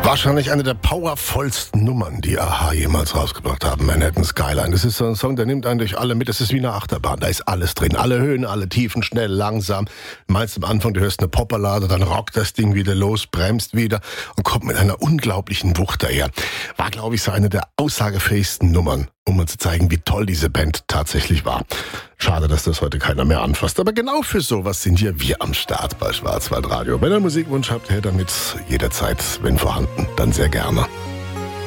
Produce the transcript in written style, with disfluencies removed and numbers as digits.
Wahrscheinlich eine der powervollsten Nummern, die A-ha jemals rausgebracht haben, Manhattan Skyline. Das ist so ein Song, der nimmt einen durch alle mit. Das ist wie eine Achterbahn, da ist alles drin. Alle Höhen, alle Tiefen, schnell, langsam. Meinst am Anfang, du hörst eine Popballade, dann rockt das Ding wieder los, bremst wieder und kommt mit einer unglaublichen Wucht daher. War, glaube ich, so eine der aussagefähigsten Nummern, um mal zu zeigen, wie toll diese Band tatsächlich war. Schade, dass das heute keiner mehr anfasst. Aber genau für sowas sind hier wir am Start bei Schwarzwaldradio. Wenn ihr einen Musikwunsch habt, her damit jederzeit, wenn vorhanden, dann sehr gerne.